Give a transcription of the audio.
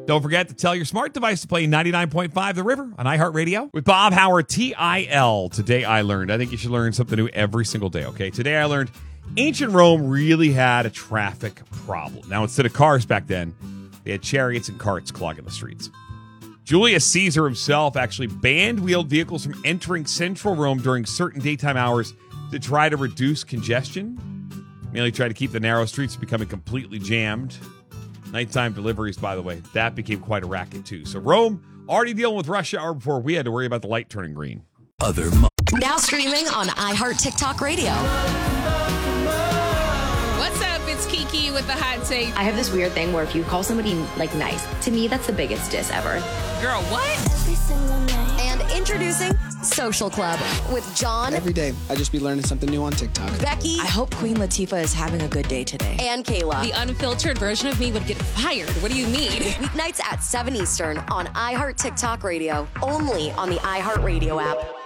Don't forget to tell your smart device to play 99.5 The River on iHeartRadio. With Bob Howard, TIL. Today I learned. I think you should learn something new every single day, okay? Today I learned ancient Rome really had a traffic problem. Now, instead of cars back then, they had chariots and carts clogging the streets. Julius Caesar himself actually banned wheeled vehicles from entering central Rome during certain daytime hours to try to reduce congestion. Mainly tried to keep the narrow streets from becoming completely jammed. Nighttime deliveries, by the way, that became quite a racket too. So Rome already dealing with rush hour before we had to worry about the light turning green. Now streaming on iHeart TikTok Radio. What's up? It's Kiki with the hot take. I have this weird thing where if you call somebody nice, to me that's the biggest diss ever. Girl, what? And introducing Social Club with John. Every day, I just be learning something new on TikTok. Becky. I hope Queen Latifah is having a good day today. And Kayla. The unfiltered version of me would get fired. What do you mean? Weeknights at 7 Eastern on iHeart TikTok Radio. Only on the iHeart Radio app.